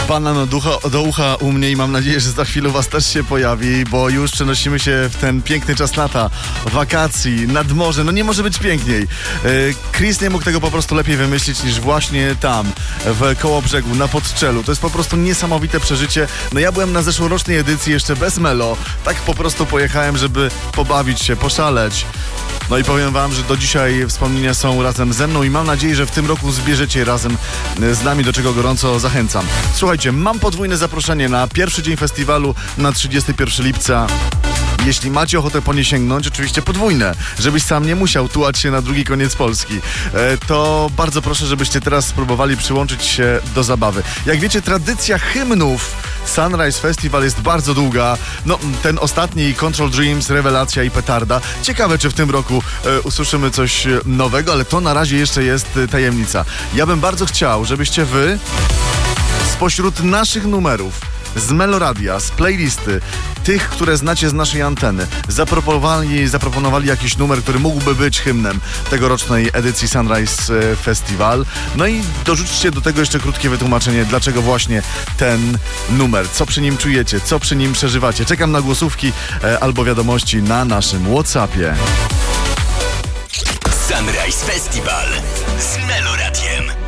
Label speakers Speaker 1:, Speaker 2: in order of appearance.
Speaker 1: Banan do ucha u mnie i mam nadzieję, że za chwilę u was też się pojawi, bo już przenosimy się w ten piękny czas lata, wakacji, nad morze. No nie może być piękniej. Chris nie mógł tego po prostu lepiej wymyślić niż właśnie tam, w Kołobrzegu, na Podczelu. To jest po prostu niesamowite przeżycie. No ja byłem na zeszłorocznej edycji jeszcze bez Melo. Tak po prostu pojechałem, żeby pobawić się, poszaleć. No i powiem wam, że do dzisiaj wspomnienia są razem ze mną i mam nadzieję, że w tym roku zbierzecie razem z nami, do czego gorąco zachęcam. Słuchajcie, mam podwójne zaproszenie na pierwszy dzień festiwalu na 31 lipca. Jeśli macie ochotę po nie sięgnąć, oczywiście podwójne, żebyś sam nie musiał tułać się na drugi koniec Polski. To bardzo proszę, żebyście teraz spróbowali przyłączyć się do zabawy. Jak wiecie, tradycja hymnów Sunrise Festival jest bardzo długa. No, ten ostatni Control Dreams, Rewelacja i Petarda. Ciekawe, czy w tym roku usłyszymy coś nowego, ale to na razie jeszcze jest tajemnica. Ja bym bardzo chciał, żebyście wy spośród naszych numerów z Meloradia, z playlisty, tych, które znacie z naszej anteny, zaproponowali jakiś numer, który mógłby być hymnem tegorocznej edycji Sunrise Festival. No i dorzućcie do tego jeszcze krótkie wytłumaczenie, dlaczego właśnie ten numer, co przy nim czujecie, co przy nim przeżywacie. Czekam na głosówki albo wiadomości na naszym WhatsAppie.
Speaker 2: Sunrise Festival z Meloradiem.